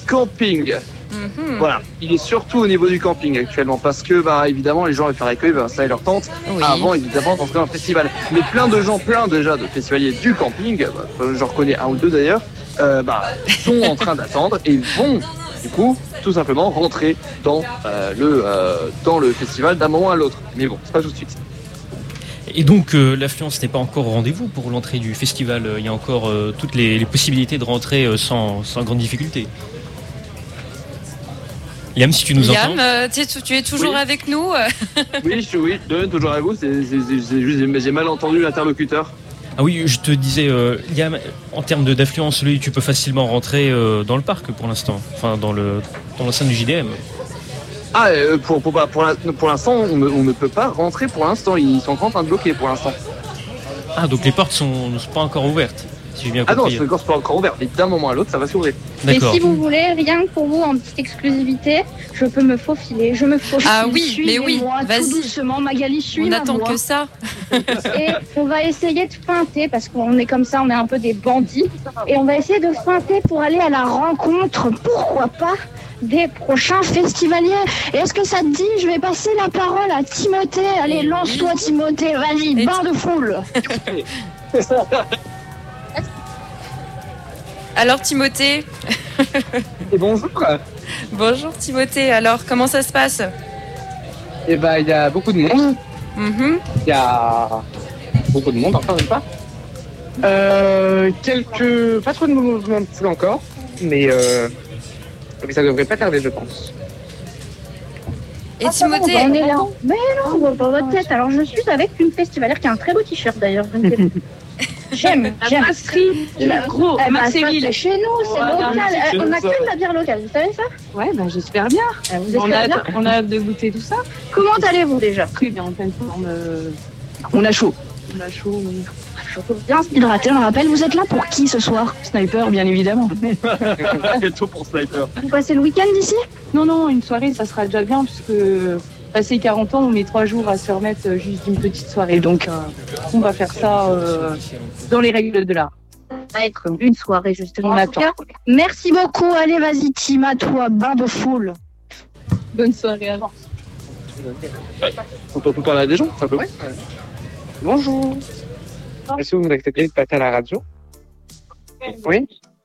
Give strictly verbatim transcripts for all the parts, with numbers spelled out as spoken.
camping. Mmh. Voilà, il est surtout au niveau du camping actuellement parce que bah évidemment les gens veulent faire l'accueil, bah, ça et leur tente oui. avant évidemment d'entrer dans le festival. Mais plein de gens, plein déjà de festivaliers du camping, bah, j'en reconnais un ou deux d'ailleurs, euh, bah, sont en train d'attendre et vont du coup tout simplement rentrer dans euh, le euh, dans le festival d'un moment à l'autre. Mais bon, c'est pas tout de suite. Et donc euh, l'affluence n'est pas encore au rendez-vous pour l'entrée du festival. Il y a encore euh, toutes les, les possibilités de rentrer euh, sans, sans grande difficulté. Liam, si tu nous Liam, entends. euh, tu, tu es toujours oui. avec nous. Oui, je suis oui, toujours avec vous. C'est, c'est, c'est juste, j'ai mal entendu l'interlocuteur. Ah oui, je te disais, euh, Liam, en termes de, d'affluence, lui, tu peux facilement rentrer euh, dans le parc pour l'instant, enfin dans le dans l'enceinte du J D M. Ah, euh, pour pour pour, la, pour l'instant, on ne, on ne peut pas rentrer pour l'instant. Ils sont en train de bloquer pour l'instant. Ah, donc les portes sont ne sont pas encore ouvertes. Si j'ai bien compris. Ah non, c'est pas encore ouvert, mais d'un moment à l'autre, ça va s'ouvrir. D'accord. Et si vous voulez, rien que pour vous, en petite exclusivité, je peux me faufiler. Je me faufile. Ah oui, mais oui, vas-y. Tout doucement, Magali, suis On ma attend voix. que ça. Et on va essayer de feinter, parce qu'on est comme ça, on est un peu des bandits. Et on va essayer de feinter pour aller à la rencontre, pourquoi pas, des prochains festivaliers. Et est-ce que ça te dit, je vais passer la parole à Timothée. Allez, lance-toi, Timothée, vas-y, bain de foule. Alors Timothée. Et bonjour. Bonjour Timothée, alors comment ça se passe? Eh ben, il y a beaucoup de monde. Il mm-hmm. y a beaucoup de monde, encore une fois. Euh, quelques... Pas trop de mouvements de foule encore, mais, euh... mais ça devrait pas tarder, je pense. Et ah, Timothée, on est là. Mais non, dans votre tête. Alors je suis avec une festivalière qui a un très beau t-shirt d'ailleurs. J'aime, j'aime. La gros, eh ben, Marceville. C'est chez nous, c'est ouais, local. C'est on a que de la bière locale, vous savez ça? Ouais, ben j'espère bien. Vous on, a, bien on a hâte de goûter tout ça. Comment allez-vous déjà? Très bien, en pleine forme. Euh... On a chaud. On a chaud, oui. Faut bien s'hydrater, on rappelle. Vous êtes là pour qui ce soir? Sniper, bien évidemment. C'est tout pour Sniper. Vous passez le week-end d'ici? Non, non, une soirée, ça sera déjà bien, puisque passé quarante ans, on met trois jours à se remettre juste d'une petite soirée. Donc, euh, on va faire ça euh, dans les règles de l'art. Ça va être une soirée, justement. On attend. Merci beaucoup. Allez, vas-y, Tim, à toi, bain de foule. Bonne soirée avant. On peut parler à des gens, ça peut. Ouais. Bonjour. Est-ce que vous acceptez de passer à la radio? Oui.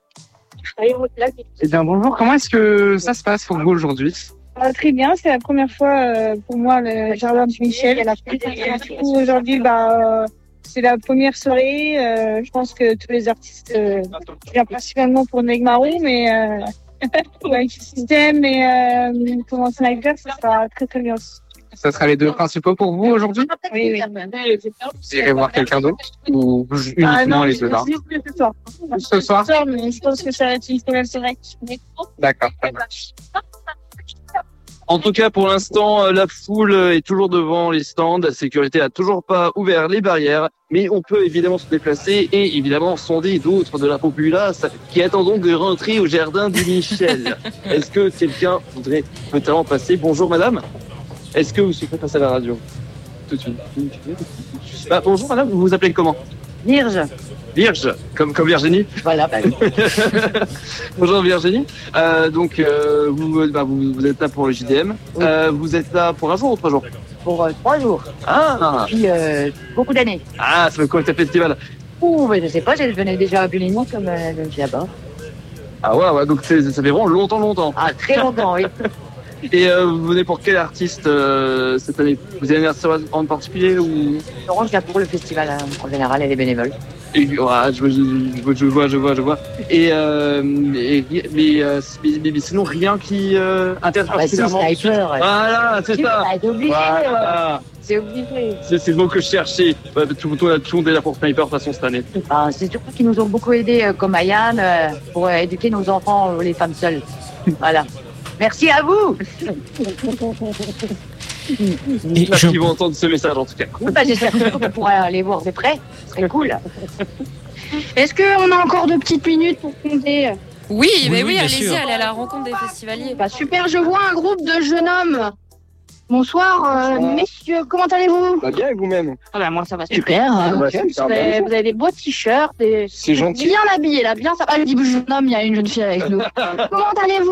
Eh bien, bonjour. Comment est-ce que ça se passe pour vous aujourd'hui? Euh, très bien, c'est la première fois euh, pour moi le jardin du Michel. Du coup, aujourd'hui, bah, euh, c'est la première soirée. Euh, je pense que tous les artistes euh, viennent principalement pour Negmarou, mais euh, avec le système et euh, comment Sniper, ça sera très très bien aussi. Ça sera les deux principaux pour vous aujourd'hui? Oui, oui. Vous irez voir quelqu'un d'autre ou uniquement ah non, les deux là? Ce soir. Ce soir? Ce soir, mais je pense que ça va être une première soirée. D'accord, ça marche. En tout cas, pour l'instant, la foule est toujours devant les stands. La sécurité n'a toujours pas ouvert les barrières, mais on peut évidemment se déplacer et évidemment sonder d'autres de la populace qui attendent donc de rentrer au jardin du Michel. Est-ce que quelqu'un voudrait notamment passer? Bonjour madame. Est-ce que vous souhaitez passer à la radio? Tout de suite. Bah, bonjour madame, vous vous appelez comment? Vierge. Vierge, comme, comme Virginie. Voilà. Bah oui. Bonjour Virginie. Euh, donc euh, vous, bah, vous, vous êtes là pour le J D M. Oui. Euh, vous êtes là pour un jour ou trois jours? Pour euh, trois jours. Ah. Depuis euh, beaucoup d'années. Ah, ça fait quoi ce festival? Ouh, mais je sais pas, je venais déjà à Buligny comme euh, là-bas. Ah ouais, ouais, donc c'est, ça fait vraiment longtemps, longtemps. Ah, très longtemps, oui. Et euh, vous venez pour quel artiste euh, cette année? Vous avez un artiste en particulier ou? Laurent, je viens pour le festival hein, en général et les bénévoles. Et, ouais, je, je, je vois, je vois, je vois. Et, euh, et mais, euh, mais, mais sinon rien qui euh, intéresse ah, particulièrement. Bah, si, Sniper. Ouais. Voilà, c'est ça. Bah, c'est obligé. Voilà. Ouais. C'est obligé. C'est, c'est le mot que je cherchais. Ouais, tout, tout, tout le monde est là pour Sniper de toute façon cette année. Ah, c'est surtout qu'ils nous ont beaucoup aidés, euh, comme Ayane, euh, pour euh, éduquer nos enfants, euh, les femmes seules. Voilà. Merci à vous. Et je... qu'ils vont entendre ce message en tout cas. Oui, bah, j'espère qu'on pourra aller voir de près. Ce serait cool. Est-ce qu'on a encore deux petites minutes pour compter? Oui, oui, mais oui, oui, allez-y, sûr. allez à la rencontre des festivaliers. Bah, super, je vois un groupe de jeunes hommes. Bonsoir, euh, messieurs, comment allez-vous? Bah bien, et vous-même? Ah bah moi ça va super. Ah, bah, okay. super vous, avez, vous avez des beaux t-shirts. Des... C'est gentil. Bien habillés là, bien ça. Ah, je dis jeune homme, il y a une jeune fille avec nous. Comment allez-vous?